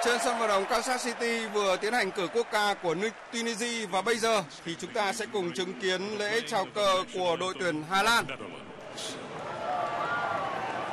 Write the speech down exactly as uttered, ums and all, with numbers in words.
Trên sân vận động Kansas City vừa tiến hành cử quốc ca của Tunisia và bây giờ thì chúng ta sẽ cùng chứng kiến lễ chào cờ của đội tuyển Hà Lan.